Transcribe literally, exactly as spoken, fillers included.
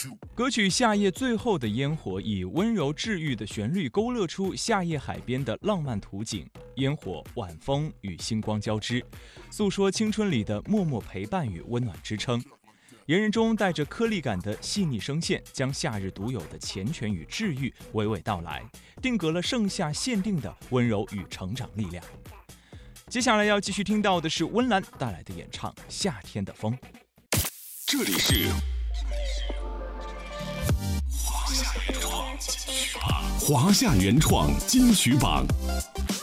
歌曲《夏夜最后的烟火》以温柔治愈的旋律勾勒出夏夜海边的浪漫图景，烟火、晚风与星光交织，诉说青春里的默默陪伴与温暖支撑。言人中带着颗粒感的细腻声线，将夏日独有的缱绻与治愈娓娓道来，定格了盛夏限定的温柔与成长力量。接下来要继续听到的是温岚带来的演唱《夏天的风》。 这里是华夏原创金曲榜。